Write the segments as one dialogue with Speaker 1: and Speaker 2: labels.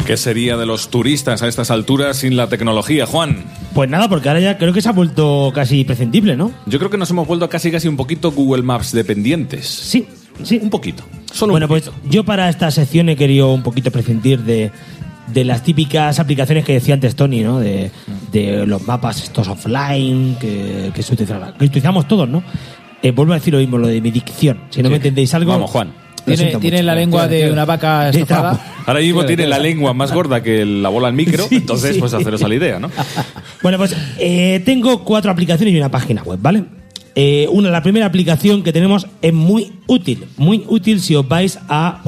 Speaker 1: ¿Qué sería de los turistas a estas alturas sin la tecnología, Juan?
Speaker 2: Pues nada, porque ahora ya creo que se ha vuelto casi imprescindible, ¿no?
Speaker 1: Yo creo que nos hemos vuelto casi un poquito Google Maps dependientes.
Speaker 2: Sí.
Speaker 1: Un poquito. Solo
Speaker 2: bueno,
Speaker 1: un poquito.
Speaker 2: pues yo para esta sección he querido un poquito prescindir de las típicas aplicaciones que decía antes Tony, ¿no? De los mapas estos offline que utilizamos todos, ¿no? Vuelvo a decir lo mismo, lo de mi dicción. Si no me entendéis algo...
Speaker 1: Vamos, Juan.
Speaker 3: Tiene la lengua de una vaca estofada.
Speaker 1: Ahora mismo tiene la lengua más gorda que la bola al micro, entonces pues haceros a la idea, ¿no?
Speaker 2: Bueno, pues tengo 4 aplicaciones y una página web, ¿vale? La primera aplicación que tenemos es muy útil si os vais a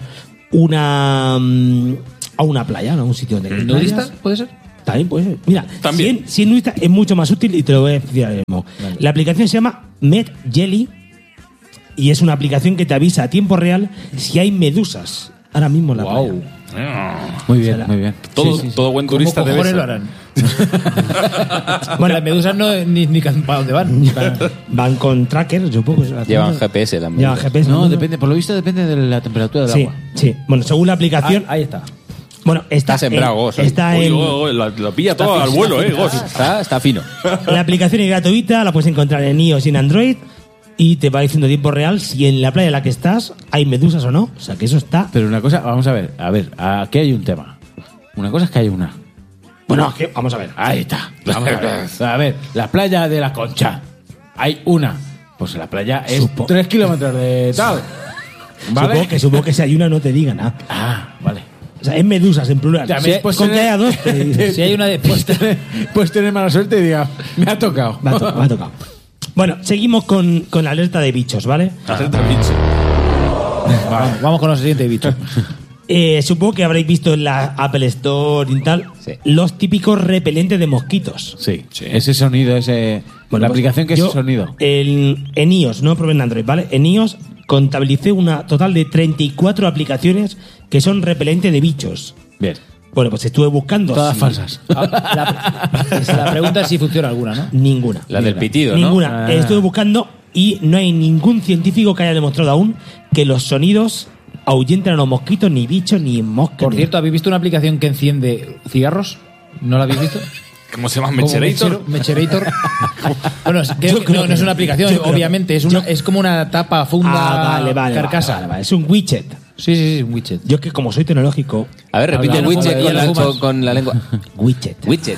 Speaker 2: una playa, ¿no? A un sitio donde...
Speaker 3: ¿Nudista? ¿Puede ser?
Speaker 2: También puede ser. Mira,
Speaker 1: también.
Speaker 2: Si es nudista es mucho más útil y te lo voy a decir ahora mismo. Vale. La aplicación se llama MedJelly y es una aplicación que te avisa a tiempo real si hay medusas ahora mismo en la playa.
Speaker 4: Muy bien, muy bien.
Speaker 1: Todo buen turista debe ser.
Speaker 3: ¿Cómo lo harán? Bueno, las medusas ni para dónde van.
Speaker 2: Van con trackers, supongo.
Speaker 5: Llevan GPS también.
Speaker 2: Llevan GPS.
Speaker 4: No, depende, por lo visto depende de la temperatura del agua.
Speaker 2: Sí. Bueno, según la aplicación...
Speaker 3: Ahí está.
Speaker 2: Bueno, está
Speaker 5: sembrado, Gos.
Speaker 2: Está en...
Speaker 1: Lo pilla todo al vuelo, Gos.
Speaker 5: Está fino.
Speaker 2: La aplicación es gratuita, la puedes encontrar en iOS y en Android y te va diciendo a tiempo real si en la playa en la que estás hay medusas o no. O sea, que eso está...
Speaker 4: Pero una cosa, vamos a ver, aquí hay un tema. Una cosa es que hay una.
Speaker 2: Bueno, vamos a ver.
Speaker 4: Ahí está. Vamos a ver, la playa de la Concha. Hay una. Pues la playa es 3 kilómetros de tal. ¿Vale?
Speaker 2: Supongo que si hay una no te diga nada.
Speaker 4: Ah, vale.
Speaker 2: O sea, es medusas en plural.
Speaker 4: Con que haya 2.
Speaker 3: Si hay una después,
Speaker 4: puedes tener mala suerte y diga, me ha tocado.
Speaker 2: Me ha tocado. Bueno, seguimos con la alerta de bichos, ¿vale?
Speaker 1: Alerta de bichos.
Speaker 3: Vamos con los siguientes bichos.
Speaker 2: Supongo que habréis visto en la Apple Store y tal los típicos repelentes de mosquitos.
Speaker 4: Sí. Ese sonido, la aplicación que es ese sonido.
Speaker 2: En iOS, no probé en Android, ¿vale? En iOS contabilicé una total de 34 aplicaciones que son repelentes de bichos.
Speaker 4: Bien.
Speaker 2: Bueno, pues estuve buscando.
Speaker 4: Todas falsas.
Speaker 3: La pregunta es si funciona alguna, ¿no?
Speaker 2: Ninguna.
Speaker 5: La del pitido, ¿no?
Speaker 2: Ninguna. Estuve buscando y no hay ningún científico que haya demostrado aún que los sonidos ahuyenten a los mosquitos, ni bichos, ni moscas.
Speaker 3: Por cierto, ¿habéis visto una aplicación que enciende cigarros? ¿No la habéis visto?
Speaker 1: ¿Cómo se llama? ¿Mecherator?
Speaker 3: Mecherator. Bueno, no es una aplicación, obviamente. Es como una tapa, funda, carcasa.
Speaker 2: Vale. Es un widget.
Speaker 3: Sí, un widget.
Speaker 2: Yo es que como soy tecnológico...
Speaker 5: A ver, repite el widget con la lengua.
Speaker 2: Widget.
Speaker 5: Widget.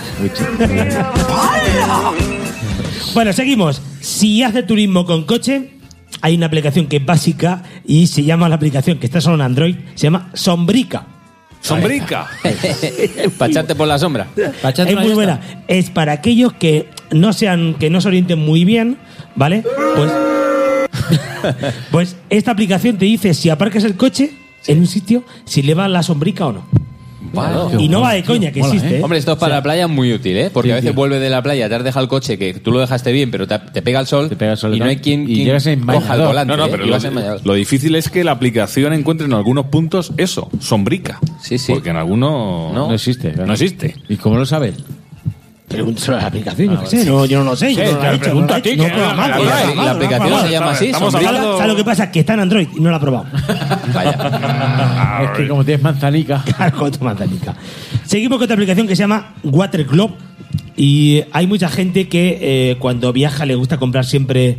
Speaker 2: Bueno, seguimos. Si haces turismo con coche, hay una aplicación que es básica y se llama la aplicación, que está solo en Android, se llama Sombrica.
Speaker 1: ¡Sombrica!
Speaker 5: Para echarte por la sombra.
Speaker 2: Es muy buena. Es para aquellos que no se orienten muy bien, ¿vale? Pues esta aplicación te dice si aparcas el coche en un sitio, si le va la sombrica o no.
Speaker 5: Vale.
Speaker 2: Y no va de coña, que existe.
Speaker 5: Hombre, esto es para la playa muy útil, ¿eh? Porque a veces vuelve de la playa, te has dejado el coche, que tú lo dejaste bien, pero te pega el sol, y no hay quien
Speaker 4: llegas
Speaker 5: coja el volante.
Speaker 1: No, pero lo difícil es que la aplicación encuentre en algunos puntos eso, sombrica.
Speaker 5: Sí.
Speaker 1: Porque en algunos
Speaker 4: no existe.
Speaker 1: No existe.
Speaker 4: ¿Y cómo lo sabes?
Speaker 2: Pregúntaselo a la aplicación, yo qué sé. No, yo no lo sé.
Speaker 1: Pregunta a ti.
Speaker 5: La aplicación se llama así, sombrica.
Speaker 2: ¿Sabes lo que pasa? Que está en Android y no la he probado.
Speaker 5: Vaya.
Speaker 4: Es que como tienes manzanica.
Speaker 2: Claro, con tu manzanica. Seguimos con otra aplicación que se llama Water Globe. Y hay mucha gente que cuando viaja le gusta comprar siempre...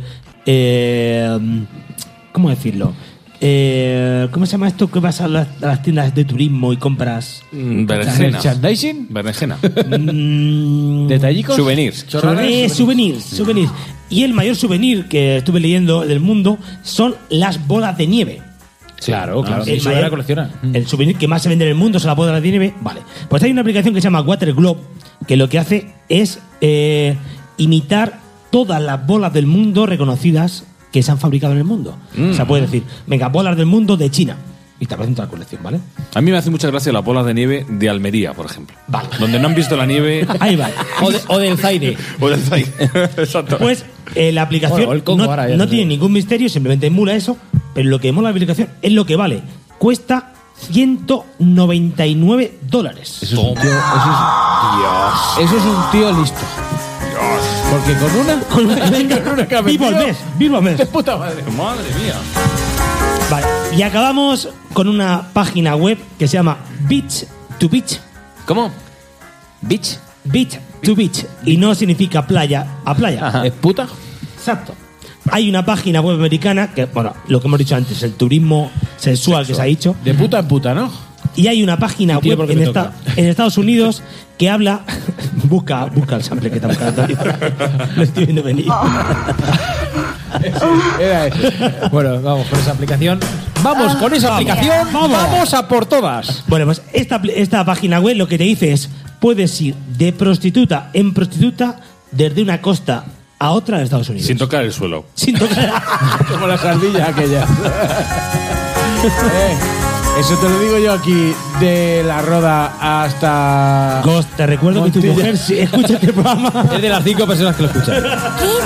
Speaker 2: ¿cómo decirlo? ¿Cómo se llama esto? Que vas a las tiendas de turismo y compras...
Speaker 1: Berenjena.
Speaker 4: ¿Merchandising?
Speaker 1: Berenjena.
Speaker 4: ¿Detallicos?
Speaker 5: Souvenirs.
Speaker 2: Souvenirs. Y el mayor souvenir que estuve leyendo del mundo son las bolas de nieve.
Speaker 3: Claro.
Speaker 2: El souvenir que más se vende en el mundo son las bolas de nieve. Vale. Pues hay una aplicación que se llama Water Globe que lo que hace es imitar todas las bolas del mundo reconocidas que se han fabricado en el mundo. O sea, puedes decir, venga, bolas del mundo de China. Y te aparece toda la colección, ¿vale?
Speaker 1: A mí me hace mucha gracia las bolas de nieve de Almería, por ejemplo.
Speaker 2: Vale.
Speaker 1: Donde no han visto la nieve...
Speaker 2: Ahí va.
Speaker 3: O del Zaire.
Speaker 1: Exacto.
Speaker 2: Pues la aplicación no tiene ningún misterio, simplemente emula eso, pero lo que mola la aplicación es lo que vale. Cuesta $199.
Speaker 4: Eso es un tío listo. Porque con una
Speaker 2: vivo al mes.
Speaker 4: De puta madre.
Speaker 1: Madre mía.
Speaker 2: Vale, y acabamos con una página web que se llama to beach.
Speaker 5: ¿Cómo? ¿Beach?
Speaker 2: Beach to beach. Y no significa playa a playa.
Speaker 4: ¿Es puta?
Speaker 2: Exacto. Hay una página web americana, que, bueno, lo que hemos dicho antes, el turismo sexual que se ha dicho.
Speaker 4: De puta en puta, ¿no?
Speaker 2: Y hay una página
Speaker 3: Tiro
Speaker 2: web
Speaker 3: porque me toca.
Speaker 2: en Estados Unidos que habla. busca el sample que está buscando. Lo estoy viendo venir.
Speaker 3: Bueno, vamos con esa aplicación. Vamos con esa aplicación. Vamos a por todas.
Speaker 2: Bueno, pues esta página web lo que te dice es: puedes ir de prostituta en prostituta desde una costa a otra de Estados Unidos.
Speaker 1: Sin tocar el suelo.
Speaker 2: Sin tocar.
Speaker 4: Como las ardillas aquellas. Eso te lo digo yo aquí, de la Roda hasta...
Speaker 2: Ghost, te recuerdo que tu
Speaker 4: Montilla.
Speaker 2: mujer escucha este programa.
Speaker 3: Es de las 5 personas que lo escuchan.
Speaker 6: ¡Qué